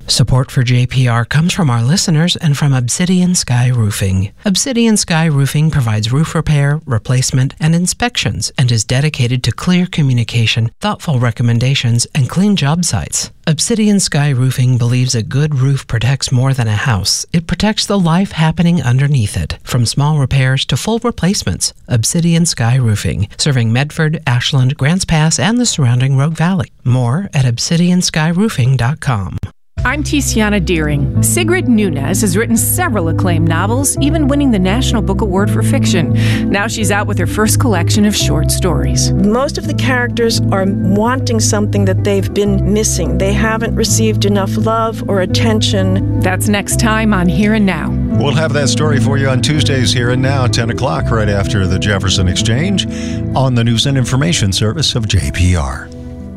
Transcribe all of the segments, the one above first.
Support for JPR comes from our listeners and from Obsidian Sky Roofing. Obsidian Sky Roofing provides roof repair, replacement, and inspections and is dedicated to clear communication, thoughtful recommendations, and clean job sites. Obsidian Sky Roofing believes a good roof protects more than a house. It protects the life happening underneath it, from small repairs to full replacements. Obsidian Sky Roofing, serving Medford, Ashland, Grants Pass, and the surrounding Rogue Valley. More at obsidianskyroofing.com. I'm Tiziana Deering. Sigrid Nunez has written several acclaimed novels, even winning the National Book Award for Fiction. Now she's out with her first collection of short stories. Most of the characters are wanting something that they've been missing. They haven't received enough love or attention. That's next time on Here and Now. We'll have that story for you on Tuesdays Here and Now, 10 o'clock, right after the Jefferson Exchange on the News and Information Service of JPR.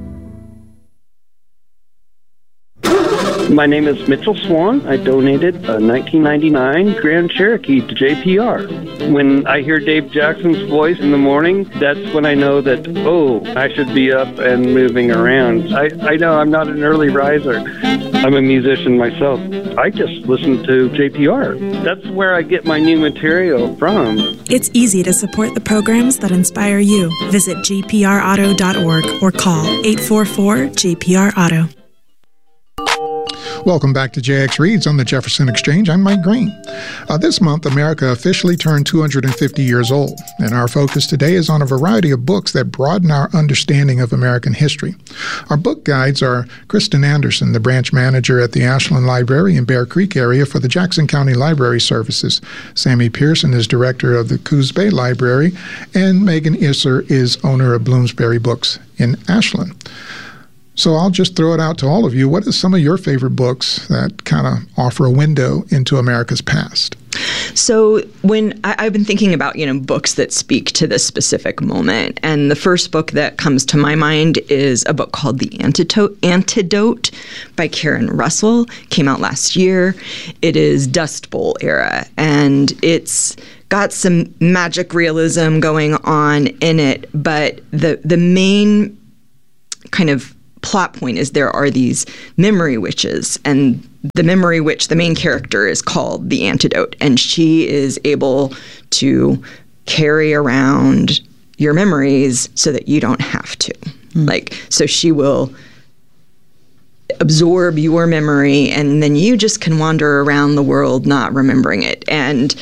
My name is Mitchell Swan. I donated a 1999 Grand Cherokee to JPR. When I hear Dave Jackson's voice in the morning, that's when I know that, I should be up and moving around. I know I'm not an early riser. I'm a musician myself. I just listen to JPR. That's where I get my new material from. It's easy to support the programs that inspire you. Visit jprauto.org or call 844-JPR-AUTO. Welcome back to JX Reads on the Jefferson Exchange. I'm Mike Green. This month, America officially turned 250 years old, and our focus today is on a variety of books that broaden our understanding of American history. Our book guides are Kristen Anderson, the branch manager at the Ashland Library in Bear Creek area for the Jackson County Library Services. Sammy Pearson is director of the Coos Bay Library, and Megan Isser is owner of Bloomsbury Books in Ashland. So I'll just throw it out to all of you. What are some of your favorite books that kind of offer a window into America's past? So when I've been thinking about, books that speak to this specific moment, and the first book that comes to my mind is a book called The Antidote by Karen Russell. Came out last year. It is Dust Bowl era, and it's got some magic realism going on in it, but the main kind of plot point is there are these memory witches, and the memory witch, the main character, is called the Antidote, and she is able to carry around your memories so that you don't have to. So she will absorb your memory, and then you just can wander around the world not remembering it. And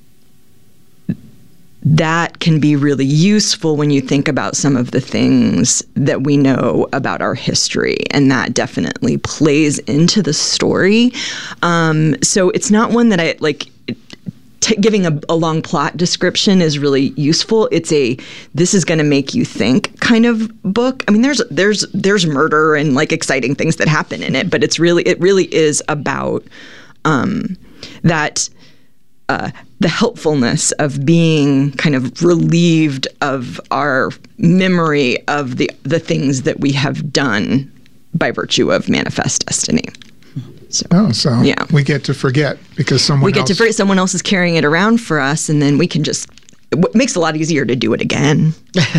that can be really useful when you think about some of the things that we know about our history, and that definitely plays into the story. So it's not one that I like. Giving a long plot description is really useful. It's this is going to make you think kind of book. I mean, there's murder and like exciting things that happen in it, but it really is about that. The helpfulness of being kind of relieved of our memory of the things that we have done by virtue of manifest destiny. So yeah. We get to forget because someone else is carrying it around for us, and then we can just. It makes it a lot easier to do it again.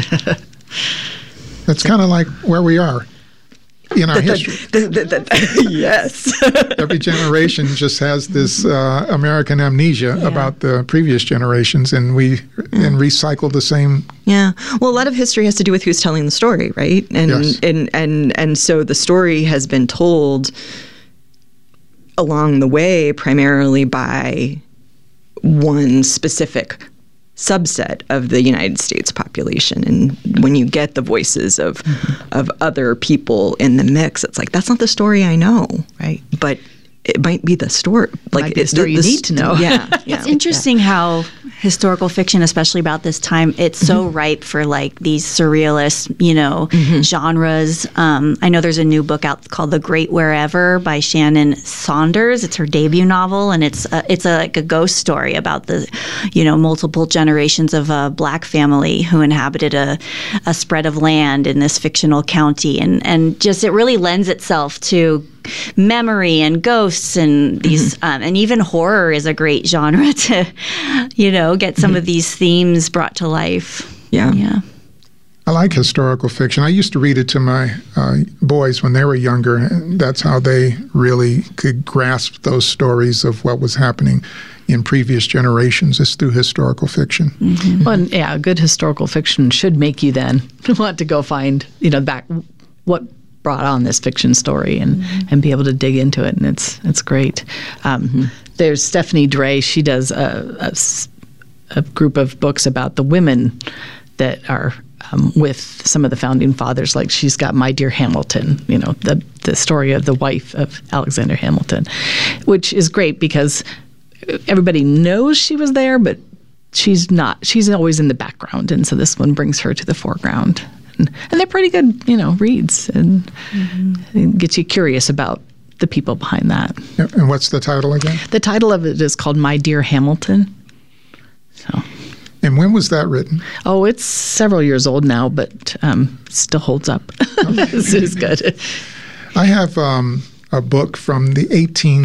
That's kind of like where we are in our history. Yes. Every generation just has this American amnesia about the previous generations, and we recycle the same. Yeah. Well, a lot of history has to do with who's telling the story, right? And yes. and so the story has been told along the way primarily by one specific subset of the United States population. And when you get the voices of other people in the mix, it's like, that's not the story I know. Right. But it might be the story. Like it's the story you need to know. Yeah. It's interesting how historical fiction, especially about this time, it's so ripe for like these surrealist, genres. I know there's a new book out called The Great Wherever by Shannon Saunders. It's her debut novel, and it's like a ghost story about the, multiple generations of a Black family who inhabited a spread of land in this fictional county, and just it really lends itself to memory and ghosts and these and even horror is a great genre to get some of these themes brought to life. Yeah. I like historical fiction. I used to read it to my boys when they were younger, and that's how they really could grasp those stories of what was happening in previous generations, is through historical fiction. Mm-hmm. Well, yeah, good historical fiction should make you then want to go find, back what brought on this fiction story and be able to dig into it, and it's great. There's Stephanie Dray. She does a group of books about the women that are with some of the founding fathers. Like she's got My Dear Hamilton, the story of the wife of Alexander Hamilton, which is great because everybody knows she was there, but she's not. She's always in the background, and so this one brings her to the foreground. And they're pretty good, reads, and it gets you curious about the people behind that. And what's the title again? The title of it is called My Dear Hamilton. So. And when was that written? Oh, it's several years old now, but still holds up. This is good. I have a book from the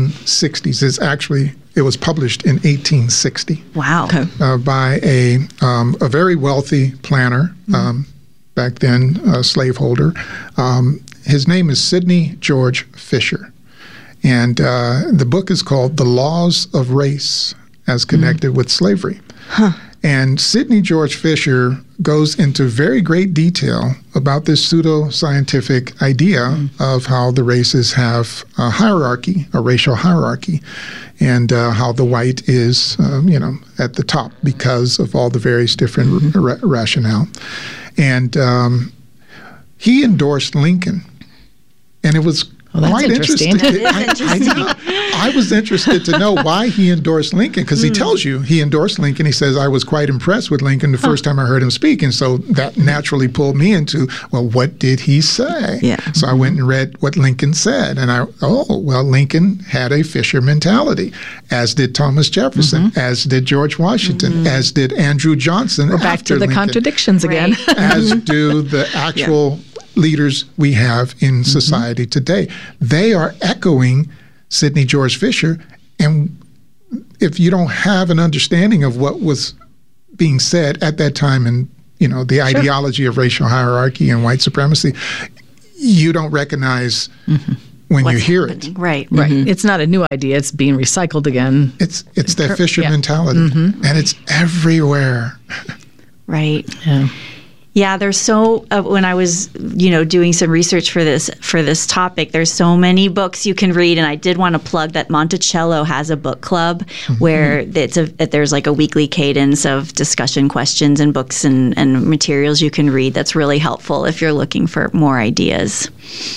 1860s. It was published in 1860. Wow. Okay. By a very wealthy planner, back then a slaveholder. His name is Sidney George Fisher. And the book is called The Laws of Race as Connected with Slavery. Huh. And Sidney George Fisher goes into very great detail about this pseudo-scientific idea of how the races have a hierarchy, a racial hierarchy, and how the white is, at the top because of all the various different rationale. And he endorsed Lincoln, and it was quite interesting. I was interested to know why he endorsed Lincoln, because he tells you he endorsed Lincoln. He says, I was quite impressed with Lincoln the first time I heard him speak. And so that naturally pulled me into, well, what did he say? Yeah. So I went and read what Lincoln said. And Lincoln had a Fisher mentality, as did Thomas Jefferson, as did George Washington, as did Andrew Johnson. We're back to the Lincoln, contradictions again. as do the actual leaders we have in society today. They are echoing Sidney George Fisher, and if you don't have an understanding of what was being said at that time and the ideology of racial hierarchy and white supremacy, you don't recognize when you hear it. Right. It's not a new idea. It's being recycled again. It's that Fisher mentality, and it's everywhere. Right. Yeah. Yeah, there's when I was, doing some research for this topic, there's so many books you can read, and I did want to plug that Monticello has a book club where there's like a weekly cadence of discussion questions and books and materials you can read. That's really helpful if you're looking for more ideas.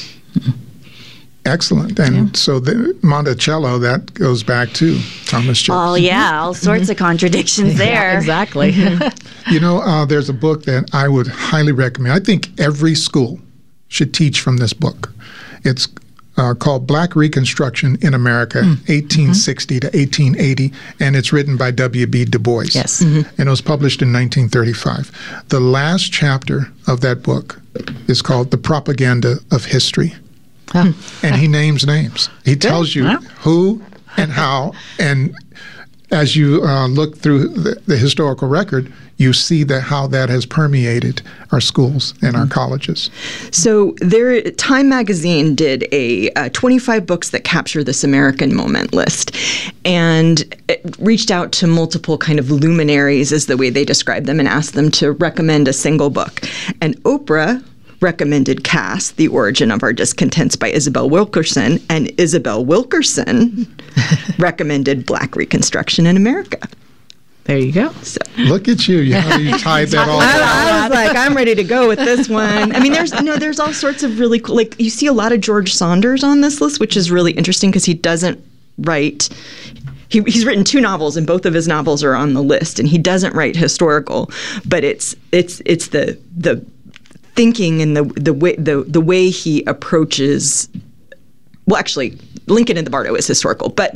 Excellent. And so the Monticello, that goes back to Thomas Jefferson. Oh, yeah, all sorts of contradictions there. Yeah, exactly. There's a book that I would highly recommend. I think every school should teach from this book. It's called Black Reconstruction in America, 1860 to 1880, and it's written by W.B. Du Bois. Yes. And it was published in 1935. The last chapter of that book is called The Propaganda of History. Oh. And he names names. He tells you who and how. And as you look through the historical record, you see how that has permeated our schools and our colleges. So Time Magazine did a 25 books that capture this American moment list, and it reached out to multiple kind of luminaries, is the way they describe them, and asked them to recommend a single book. And Oprah recommended Caste, The Origin of Our Discontents by Isabel Wilkerson, and Isabel Wilkerson recommended Black Reconstruction in America. There you go. So, look at you. You tied that all together. I was like, I'm ready to go with this one. I mean, there's all sorts of really cool, like you see a lot of George Saunders on this list, which is really interesting because he doesn't write. He's written 2 novels, and both of his novels are on the list, and he doesn't write historical, but it's the thinking and the way he approaches. Well, actually, Lincoln and the Bardo is historical, but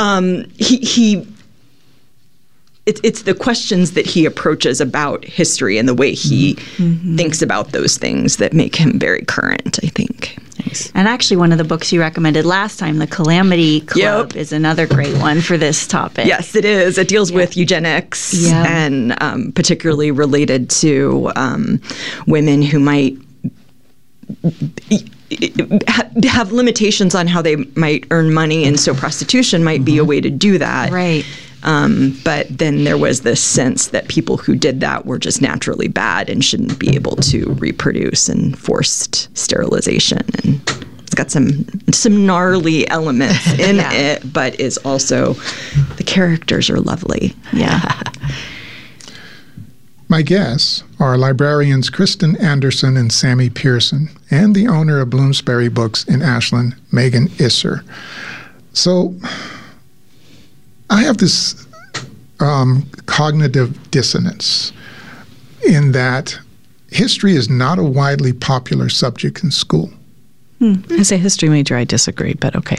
it's the questions that he approaches about history and the way he thinks about those things that make him very current, I think. Nice. And actually, one of the books you recommended last time, The Calamity Club, is another great one for this topic. Yes, it is. It deals with eugenics and particularly related to women who might have limitations on how they might earn money, and so prostitution might be a way to do that. Right. But then there was this sense that people who did that were just naturally bad and shouldn't be able to reproduce, and forced sterilization. And it's got some gnarly elements in it, but is also, the characters are lovely. Yeah. My guests are librarians Kristen Anderson and Sammy Pearson, and the owner of Bloomsbury Books in Ashland, Megan Isser. So I have this cognitive dissonance in that history is not a widely popular subject in school. As a history major, I disagree, but okay.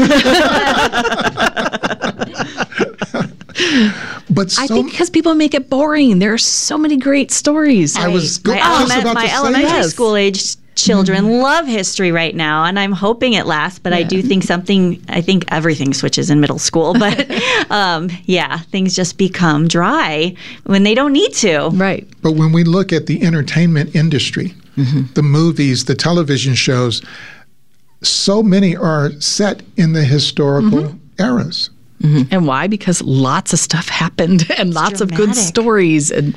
But I think because people make it boring. There are so many great stories. I was My elementary school age children love history right now, and I'm hoping it lasts, but I do think everything switches in middle school. But things just become dry when they don't need to. Right. But when we look at the entertainment industry, the movies, the television shows, so many are set in the historical eras. And why? Because lots of stuff happened and lots of good stories. And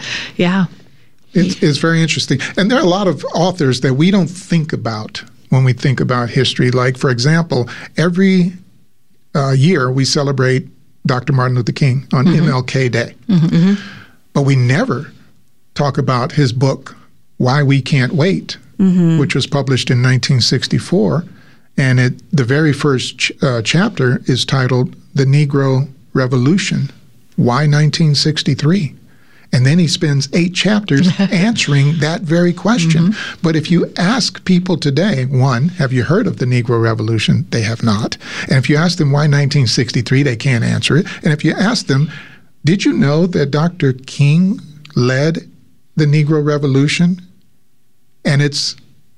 It's very interesting. And there are a lot of authors that we don't think about when we think about history. Like, for example, every year we celebrate Dr. Martin Luther King on MLK Day. But we never talk about his book, Why We Can't Wait, which was published in 1964. And the very first chapter is titled The Negro Revolution, Why 1963? And then he spends 8 chapters answering that very question. But if you ask people today, one, have you heard of the Negro Revolution? They have not. And if you ask them why 1963, they can't answer it. And if you ask them, did you know that Dr. King led the Negro Revolution? And it's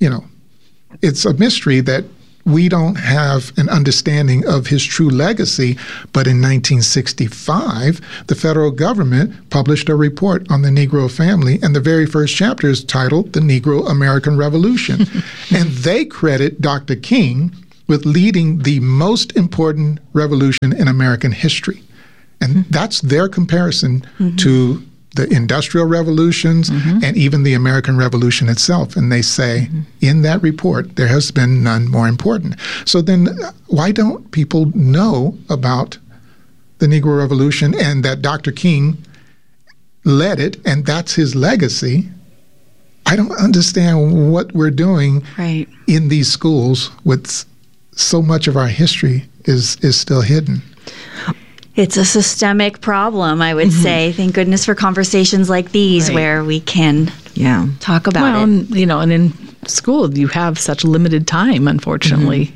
a mystery that we don't have an understanding of his true legacy. But in 1965, the federal government published a report on the Negro family, and the very first chapter is titled The Negro American Revolution. And they credit Dr. King with leading the most important revolution in American history. And that's their comparison to the industrial revolutions and even the American Revolution itself. And they say in that report, there has been none more important. So then why don't people know about the Negro Revolution and that Dr. King led it and that's his legacy? I don't understand what we're doing in these schools with so much of our history is still hidden. It's a systemic problem, I would say. Thank goodness for conversations like these where we can talk about it. And in school you have such limited time, unfortunately.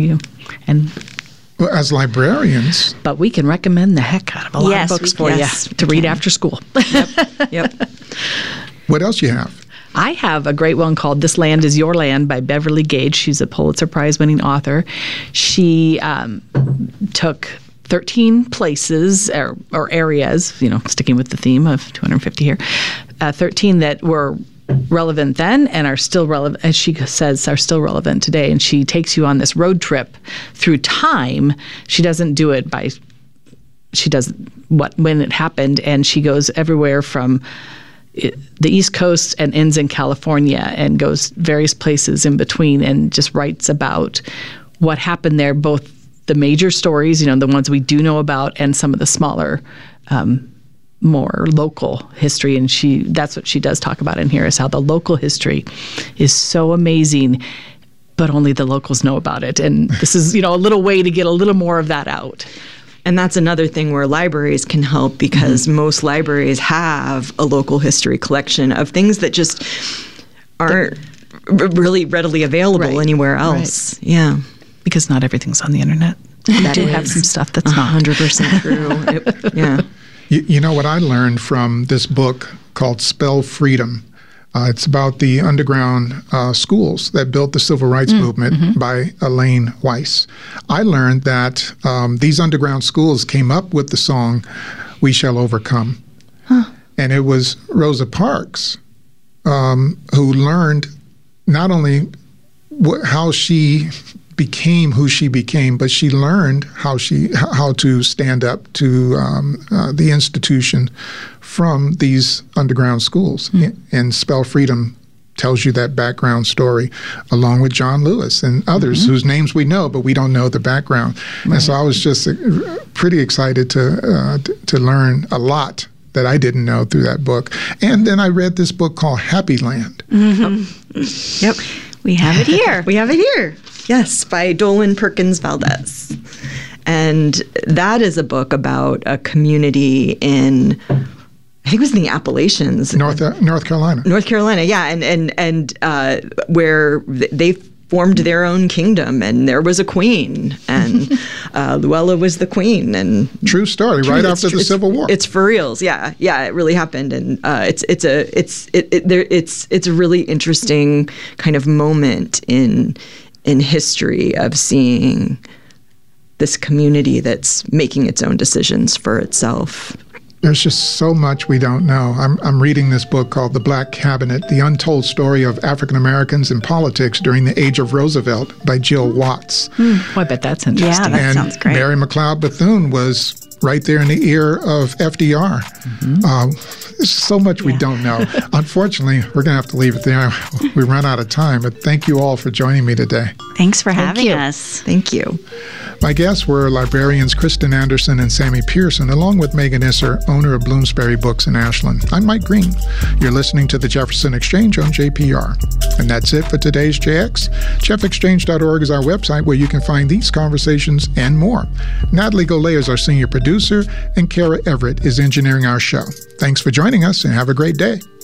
Well, as librarians. But we can recommend the heck out of a lot of books for you to read after school. Yep. What else you have? I have a great one called This Land Is Your Land by Beverly Gage. She's a Pulitzer Prize-winning author. She took 13 places or areas, sticking with the theme of 250 here, 13 that were relevant then and are still relevant, as she says, are still relevant today. And she takes you on this road trip through time. She doesn't do it she does when it happened, and she goes everywhere from the East Coast and ends in California and goes various places in between and just writes about what happened there, both the major stories, the ones we do know about, and some of the smaller, more local history. And that's what she does talk about in here, is how the local history is so amazing, but only the locals know about it. And this is, a little way to get a little more of that out. And that's another thing where libraries can help, because most libraries have a local history collection of things that just aren't really readily available anywhere else. Right. Yeah. Because not everything's on the internet. We do have some stuff that's not 100% true. You know what I learned from this book called Spell Freedom? It's about the underground schools that built the civil rights movement by Elaine Weiss. I learned that these underground schools came up with the song "We Shall Overcome." And it was Rosa Parks who learned not only how she became who she became, but she learned how to stand up to the institution from these underground schools. And Spell Freedom tells you that background story, along with John Lewis and others whose names we know, but we don't know the background. Right. And so I was just pretty excited to learn a lot that I didn't know through that book. And then I read this book called Happy Land. Yep. We have it here. We have it here. Yes, by Dolan Perkins Valdez. And that is a book about a community in, I think it was in the Appalachians. North Carolina. North Carolina, yeah. And where they formed their own kingdom, and there was a queen, and Luella was the queen. And true story, right after the Civil War. It's for reals, yeah, it really happened, and it's a really interesting kind of moment in history of seeing this community that's making its own decisions for itself. There's just so much we don't know. I'm reading this book called The Black Cabinet, The Untold Story of African Americans in Politics During the Age of Roosevelt by Jill Watts. Well, I bet that's interesting. Yeah, that sounds great. Mary McLeod Bethune was right there in the ear of FDR. There's so much we don't know. Unfortunately, we're going to have to leave it there. We run out of time, but thank you all for joining me today. Thanks for having us. Thank you. My guests were librarians Kristen Anderson and Sammy Pearson, along with Megan Isser, owner of Bloomsbury Books in Ashland. I'm Mike Green. You're listening to the Jefferson Exchange on JPR. And that's it for today's JX. JeffExchange.org is our website where you can find these conversations and more. Natalie Golay is our senior producer, and Kara Everett is engineering our show. Thanks for joining us, and have a great day.